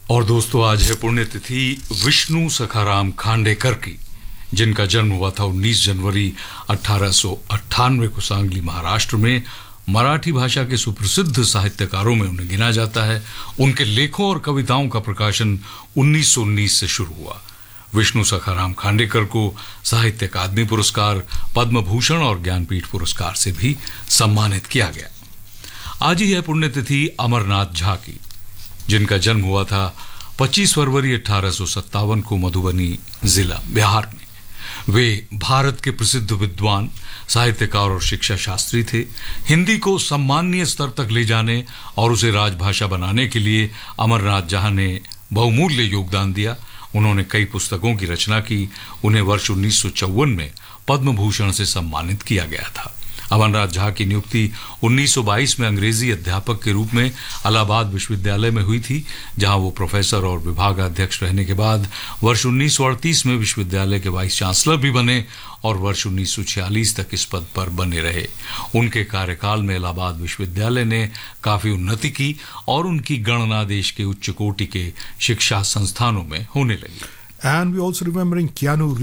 और दोस्तों, आज है पुण्यतिथि विष्णु सखाराम खांडेकर की, जिनका जन्म हुआ था 19 जनवरी 1898 को सांगली, महाराष्ट्र में। मराठी भाषा के सुप्रसिद्ध साहित्यकारों में उन्हें गिना जाता है। उनके लेखों और कविताओं का प्रकाशन 1919 से शुरू हुआ। विष्णु सखाराम खांडेकर को साहित्य अकादमी पुरस्कार, पद्म भूषण और ज्ञानपीठ पुरस्कार से भी सम्मानित किया गया। आज ही है पुण्यतिथि अमरनाथ झा की, जिनका जन्म हुआ था 25 फरवरी 1857 को मधुबनी जिला, बिहार में। वे भारत के प्रसिद्ध विद्वान, साहित्यकार और शिक्षा शास्त्री थे। हिंदी को सम्माननीय स्तर तक ले जाने और उसे राजभाषा बनाने के लिए अमरनाथ झा ने बहुमूल्य योगदान दिया। उन्होंने कई पुस्तकों की रचना की। उन्हें वर्ष 1954 में पद्म भूषण से सम्मानित किया गया था। अमरनाथ झा की नियुक्ति 1922 में अंग्रेजी अध्यापक के रूप में इलाहाबाद विश्वविद्यालय में हुई थी, जहां वो प्रोफेसर और विभागाध्यक्ष रहने के बाद वर्ष 1938 में विश्वविद्यालय के वाइस चांसलर भी बने और वर्ष 1946 तक इस पद पर बने रहे। उनके कार्यकाल में इलाहाबाद विश्वविद्यालय ने काफी उन्नति की और उनकी गणना देश के उच्च कोटि के शिक्षा संस्थानों में होने लगी। And we also remembering Keanu